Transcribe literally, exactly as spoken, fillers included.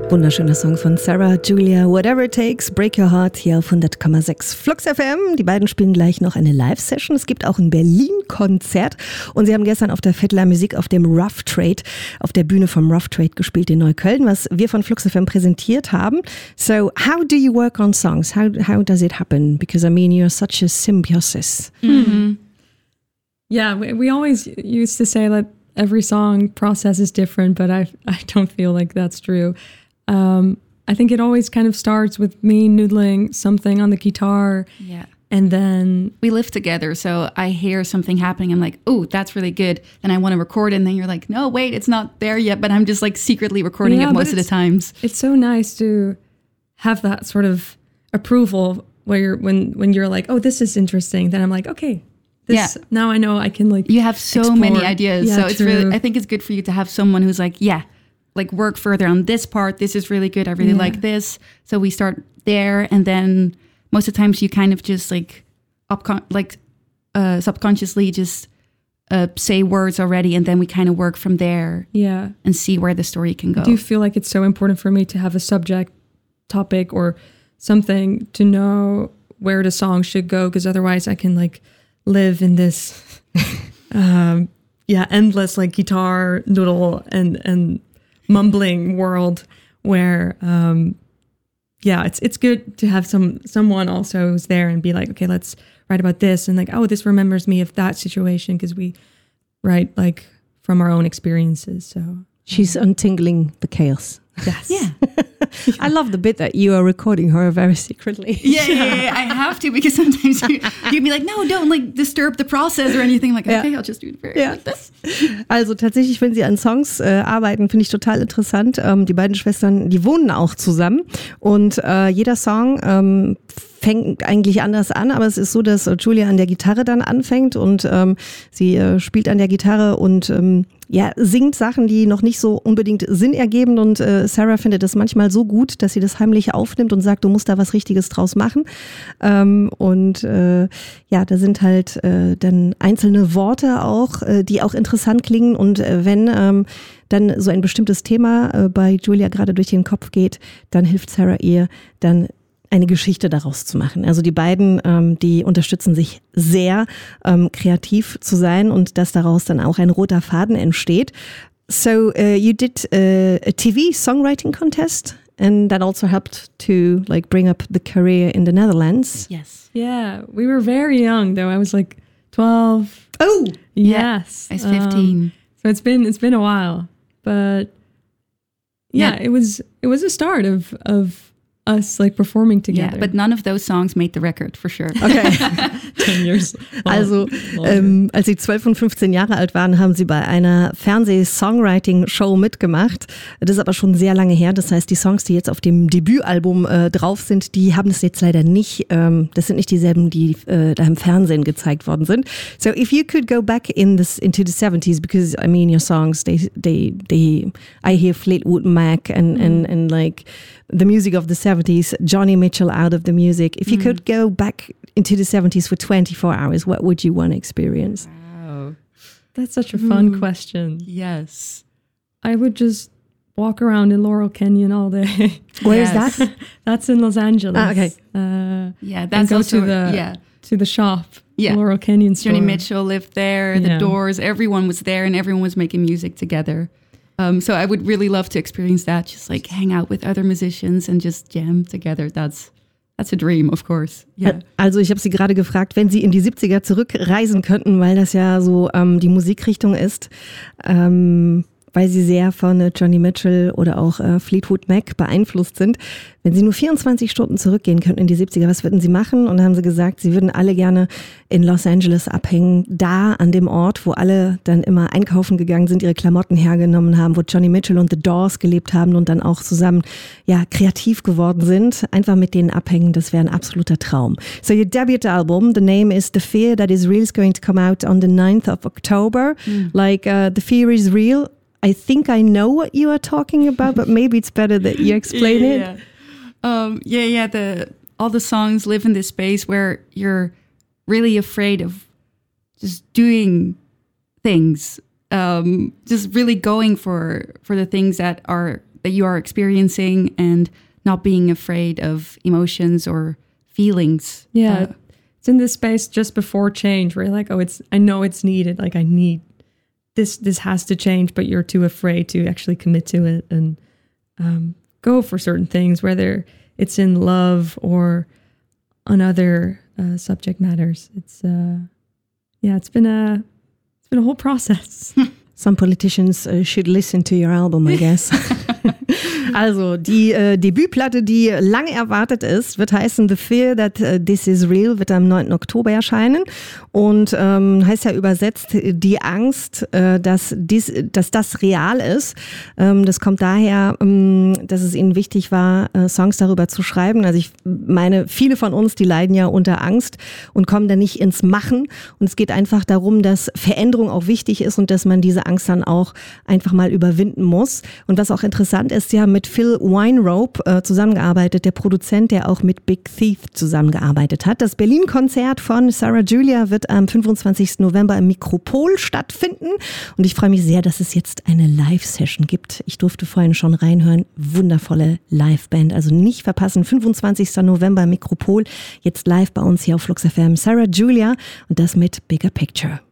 Wunderschöner Song von Sarah Julia, Whatever It Takes, Break Your Heart, hier auf hundert Komma sechs Flux F M. Die beiden spielen gleich noch eine Live-Session. Es gibt auch ein Berlin-Konzert und sie haben gestern auf der Vettler Musik auf dem Rough Trade, auf der Bühne vom Rough Trade gespielt in Neukölln, was wir von Flux F M präsentiert haben. So, how do you work on songs? How, how does it happen? Because, I mean, you're such a symbiosis. Mm-hmm. Yeah, we, we always used to say that every song process is different, but I I don't feel like that's true. Um, I think it always kind of starts with me noodling something on the guitar. Yeah. And then we live together. So I hear something happening. I'm like, oh, that's really good. And I want to record it. And then you're like, no, wait, it's not there yet. But I'm just like secretly recording yeah, it most of the times. It's so nice to have that sort of approval where you're, when, when you're like, oh, this is interesting. Then I'm like, okay, this, yeah. now I know I can like You have so explore. many ideas. Yeah, so it's true. really, I think it's good for you to have someone who's like, yeah, like work further on this part. This is really good. I really yeah. like this. So we start there. And then most of the times you kind of just like, upcon- like uh, subconsciously just uh, say words already. And then we kind of work from there. Yeah. And see where the story can go. I do feel like it's so important for me to have a subject, topic, or something to know where the song should go. Because otherwise I can like live in this, um, yeah, endless like guitar noodle and, and, mumbling world where um yeah it's it's good to have some someone also who's there and be like, okay, let's write about this, and like, oh, this remembers me of that situation, because we write like from our own experiences. So she's untangling the chaos. Yes. Yeah. I love the bit that you are recording her very secretly. Yeah, yeah, yeah, I have to, because sometimes you, you'd be like, no, don't like disturb the process or anything. Like, okay, ja. I'll just do it very ja. like this. Also tatsächlich, wenn sie an Songs äh, arbeiten, finde ich total interessant. Ähm, die beiden Schwestern, die wohnen auch zusammen und äh, jeder Song ähm, fängt eigentlich anders an, aber es ist so, dass Julia an der Gitarre dann anfängt und ähm, sie äh, spielt an der Gitarre und ähm, ja, singt Sachen, die noch nicht so unbedingt Sinn ergeben, und äh, Sarah findet das manchmal so gut, dass sie das heimlich aufnimmt und sagt, du musst da was Richtiges draus machen. Ähm, und äh, ja, da sind halt äh, dann einzelne Worte auch, äh, die auch interessant klingen, und äh, wenn ähm, dann so ein bestimmtes Thema äh, bei Julia gerade durch den Kopf geht, dann hilft Sarah ihr, dann eine Geschichte daraus zu machen. Also die beiden, ähm, die unterstützen sich sehr, ähm, kreativ zu sein, und dass daraus dann auch ein roter Faden entsteht. So uh, you did uh, a T V songwriting contest, and that also helped to like bring up the career in the Netherlands. Yes. Yeah, we were very young though. I was like twelve. Oh, yes. Yeah, I was fifteen. Um, so it's been it's been a while, but yeah, yeah. it was it was a start of of. us like performing together. Yeah, but none of those songs made the record, for sure. Okay. Ten years. Also, ähm, als sie zwölf und fünfzehn Jahre alt waren, haben sie bei einer Fernseh-Songwriting-Show mitgemacht. Das ist aber schon sehr lange her. Das heißt, die Songs, die jetzt auf dem Debütalbum äh, drauf sind, die haben es jetzt leider nicht. Ähm, das sind nicht dieselben, die äh, da im Fernsehen gezeigt worden sind. So, if you could go back in this into the seventies, because I mean, your songs, they they they, I hear Fleetwood Mac and mm. and and like the music of the seventies, Johnny Mitchell out of the music. If you mm. could go back into the seventies for twenty-four hours, what would you want to experience? Wow. That's such a fun mm. question. Yes. I would just walk around in Laurel Canyon all day. Where yes. is that? That's in Los Angeles. Ah, okay. Uh, yeah, that's go also, to the, yeah. to the shop, yeah. Laurel Canyon store. Johnny Mitchell lived there, the yeah. Doors, everyone was there, and everyone was making music together. Um, so I would really love to experience that, just like hang out with other musicians and just jam together. That's that's a dream, of course. Yeah. Also ich habe sie gerade gefragt, wenn sie in die siebziger zurückreisen könnten, weil das ja so ähm, die Musikrichtung ist, ähm, weil sie sehr von äh, Johnny Mitchell oder auch äh, Fleetwood Mac beeinflusst sind. Wenn sie nur vierundzwanzig Stunden zurückgehen könnten in die siebziger, was würden sie machen? Und dann haben sie gesagt, sie würden alle gerne in Los Angeles abhängen, da an dem Ort, wo alle dann immer einkaufen gegangen sind, ihre Klamotten hergenommen haben, wo Johnny Mitchell und The Doors gelebt haben und dann auch zusammen ja kreativ geworden sind. Einfach mit denen abhängen, das wäre ein absoluter Traum. So your debut album, the name is The Fear That Is Real, is going to come out on the ninth of October. Mm. Like uh, The Fear Is Real. I think I know what you are talking about, but maybe it's better that you explain yeah, it. Yeah. Um, yeah, yeah. The all the songs live in this space where you're really afraid of just doing things, um, just really going for for the things that are that you are experiencing and not being afraid of emotions or feelings. Yeah. Uh, it's in this space just before change where you're like, oh, it's, I know it's needed. Like I need this, this has to change, but you're too afraid to actually commit to it and um, go for certain things, whether it's in love or on other uh, subject matters. It's, uh, yeah, it's been a, it's been a whole process. Some politicians uh, should listen to your album, I guess. Also, die äh, Debütplatte, die lange erwartet ist, wird heißen The Fear That uh, This Is Real, wird am neunten Oktober erscheinen und ähm, heißt ja übersetzt die Angst, äh, dass, dies, dass das real ist. Ähm, das kommt daher, ähm, dass es ihnen wichtig war, äh, Songs darüber zu schreiben. Also ich meine, viele von uns, die leiden ja unter Angst und kommen dann nicht ins Machen und es geht einfach darum, dass Veränderung auch wichtig ist und dass man diese Angst dann auch einfach mal überwinden muss. Und was auch interessant ist, sie haben mit Phil Weinrobe äh, zusammengearbeitet, der Produzent, der auch mit Big Thief zusammengearbeitet hat. Das Berlin-Konzert von Sarah Julia wird am fünfundzwanzigsten November im Mikropol stattfinden und ich freue mich sehr, dass es jetzt eine Live-Session gibt. Ich durfte vorhin schon reinhören, wundervolle Live-Band, also nicht verpassen, fünfundzwanzigsten November im Mikropol, jetzt live bei uns hier auf Flux F M, Sarah Julia und das mit Bigger Picture.